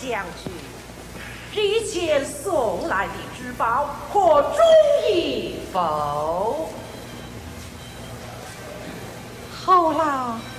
将军，日前送来的珠宝可中意否？ 好啦。